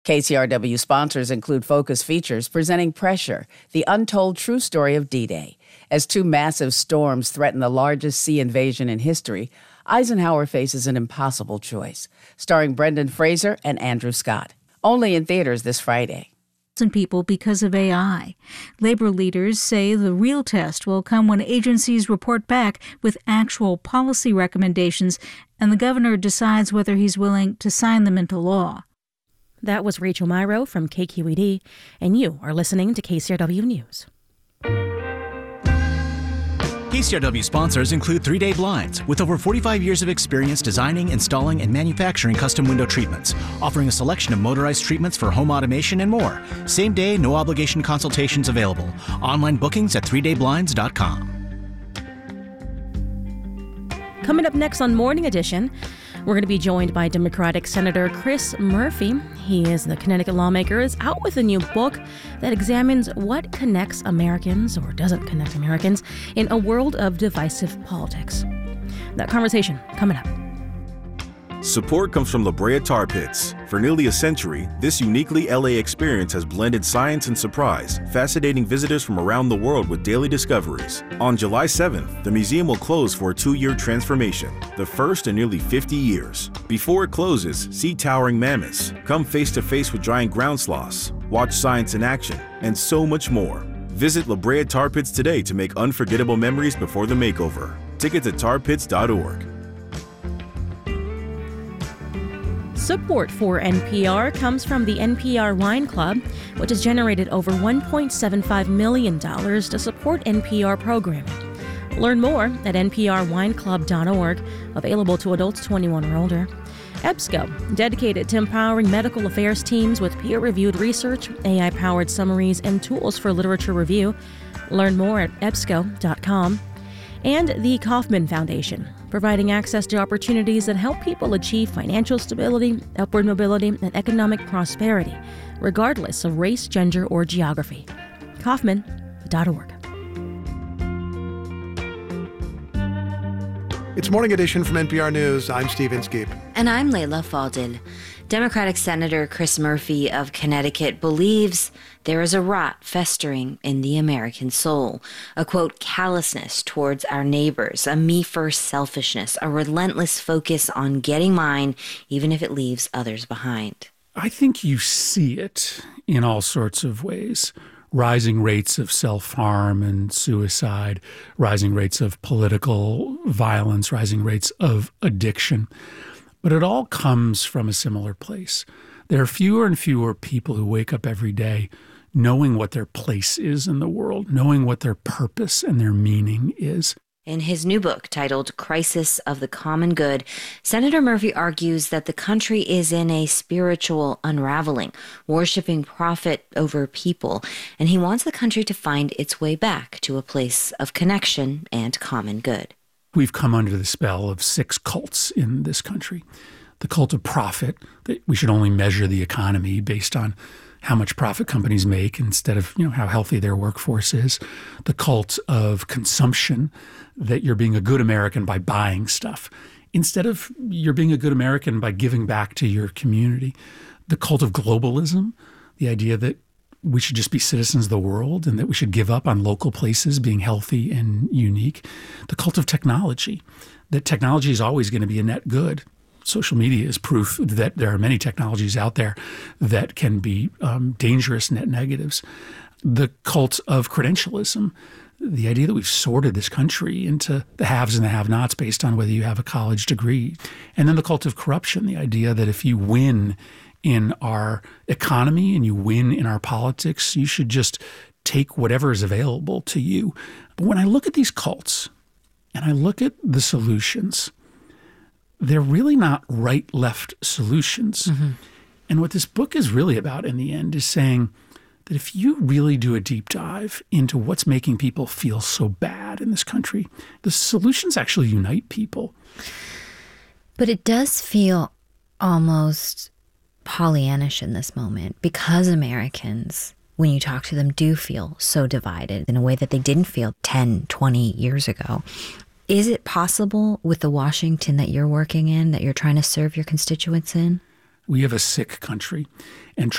KCRW sponsors include Focus Features presenting Pressure, the untold true story of D-Day. As two massive storms threaten the largest sea invasion in history, Eisenhower faces an impossible choice. Starring Brendan Fraser and Andrew Scott. Only in theaters this Friday. People because of AI. Labor leaders say the real test will come when agencies report back with actual policy recommendations and the governor decides whether he's willing to sign them into law. That was Rachel Myrow from KQED, and you are listening to KCRW News. KCRW sponsors include 3 Day Blinds, with over 45 years of experience designing, installing, and manufacturing custom window treatments, offering a selection of motorized treatments for home automation and more. Same day, no obligation consultations available. Online bookings at 3dayblinds.com. Coming up next on Morning Edition, we're going to be joined by Democratic Senator Chris Murphy. He is the Connecticut lawmaker, is out with a new book that examines what connects Americans, or doesn't connect Americans, in a world of divisive politics. That conversation coming up. Support comes from La Brea Tar Pits. For nearly a century, this uniquely LA experience has blended science and surprise, fascinating visitors from around the world with daily discoveries. On July 7th, the museum will close for a 2-year transformation, the first in nearly 50 years. Before it closes, see towering mammoths, come face to face with giant ground sloths, watch science in action, and so much more. Visit La Brea Tar Pits today to make unforgettable memories before the makeover. Tickets at tarpits.org. Support for NPR comes from the NPR Wine Club, which has generated over $1.75 million to support NPR programming. Learn more at nprwineclub.org, available to adults 21 or older. EBSCO, dedicated to empowering medical affairs teams with peer-reviewed research, AI-powered summaries, and tools for literature review. Learn more at ebsco.com. And the Kauffman Foundation, providing access to opportunities that help people achieve financial stability, upward mobility, and economic prosperity, regardless of race, gender, or geography. Kauffman.org. It's Morning Edition from NPR News. I'm Steve Inskeep. And I'm Layla Faldin. Democratic Senator Chris Murphy of Connecticut believes there is a rot festering in the American soul, a, quote, callousness towards our neighbors, a me-first selfishness, a relentless focus on getting mine, even if it leaves others behind. I think you see it in all sorts of ways. Rising rates of self-harm and suicide, rising rates of political violence, rising rates of addiction. But it all comes from a similar place. There are fewer and fewer people who wake up every day knowing what their place is in the world, knowing what their purpose and their meaning is. In his new book titled Crisis of the Common Good, Senator Murphy argues that the country is in a spiritual unraveling, worshiping profit over people, and he wants the country to find its way back to a place of connection and common good. We've come under the spell of 6 cults in this country. The cult of profit, that we should only measure the economy based on how much profit companies make instead of, how healthy their workforce is. The cult of consumption, that you're being a good American by buying stuff instead of you're being a good American by giving back to your community. The cult of globalism, the idea that we should just be citizens of the world and that we should give up on local places being healthy and unique. The cult of technology, that technology is always going to be a net good. Social media is proof that there are many technologies out there that can be dangerous net negatives. The cult of credentialism, the idea that we've sorted this country into the haves and the have-nots based on whether you have a college degree. And then the cult of corruption, the idea that if you win in our economy and you win in our politics, you should just take whatever is available to you. But when I look at these cults and I look at the solutions, they're really not right-left solutions. Mm-hmm. And what this book is really about in the end is saying that if you really do a deep dive into what's making people feel so bad in this country, the solutions actually unite people. But it does feel almost Pollyannish in this moment because Americans, when you talk to them, do feel so divided in a way that they didn't feel 10, 20 years ago. Is it possible with the Washington that you're working in, that you're trying to serve your constituents in? We have a sick country. And